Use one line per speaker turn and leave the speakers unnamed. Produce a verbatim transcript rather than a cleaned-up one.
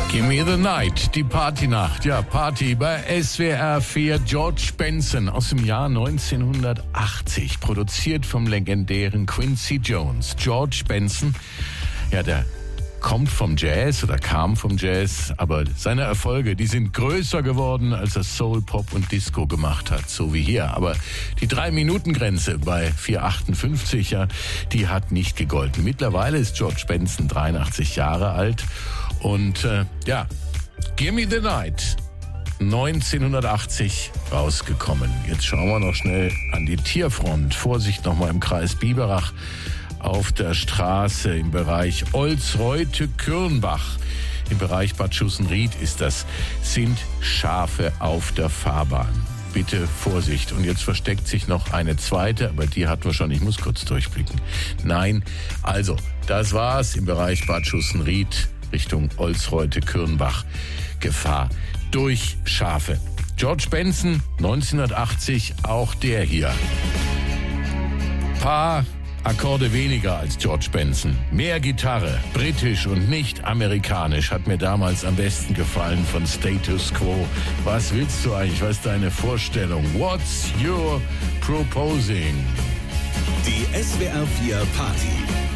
Gimme the Night, die Partynacht. Ja, Party bei S W R vier. George Benson aus dem Jahr neunzehnhundertachtzig, produziert vom legendären Quincy Jones. George Benson, ja, der kommt vom Jazz oder kam vom Jazz, aber seine Erfolge, die sind größer geworden, als er Soul, Pop und Disco gemacht hat, so wie hier. Aber die Drei-Minuten-Grenze bei vier achtundfünfzig, ja, die hat nicht gegolten. Mittlerweile ist George Benson dreiundachtzig Jahre alt und äh, ja, Gimme the Night, neunzehnhundertachtzig rausgekommen. Jetzt schauen wir noch schnell an die Tierfront. Vorsicht nochmal im Kreis Biberach. Auf der Straße im Bereich Olsreute-Kürnbach, im Bereich Bad Schussenried ist das, sind Schafe auf der Fahrbahn. Bitte Vorsicht. Und jetzt versteckt sich noch eine zweite, aber die hatten wir schon. Ich muss kurz durchblicken. Nein, also, das war's im Bereich Bad Schussenried Richtung Olsreute-Kürnbach. Gefahr durch Schafe. George Benson, neunzehnhundertachtzig, auch der hier. Paar Akkorde weniger als George Benson. Mehr Gitarre, britisch und nicht amerikanisch, hat mir damals am besten gefallen von Status Quo. Was willst du eigentlich? Was ist deine Vorstellung? What's your proposing?
Die S W R vier Party.